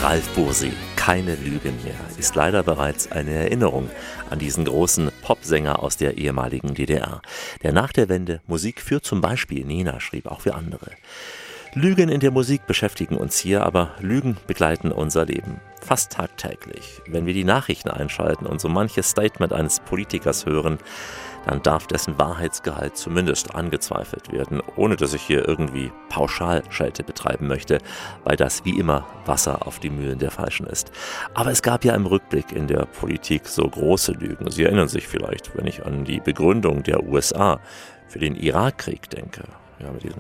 Ralf Bursi, keine Lügen mehr, ist leider bereits eine Erinnerung an diesen großen Popsänger aus der ehemaligen DDR, der nach der Wende Musik für zum Beispiel Nena schrieb, auch für andere. Lügen in der Musik beschäftigen uns hier, aber Lügen begleiten unser Leben. Fast tagtäglich. Wenn wir die Nachrichten einschalten und so manches Statement eines Politikers hören, dann darf dessen Wahrheitsgehalt zumindest angezweifelt werden, ohne dass ich hier irgendwie Pauschalschelte betreiben möchte, weil das wie immer Wasser auf die Mühlen der Falschen ist. Aber es gab ja im Rückblick in der Politik so große Lügen. Sie erinnern sich vielleicht, wenn ich an die Begründung der USA für den Irakkrieg denke. Ja, mit diesen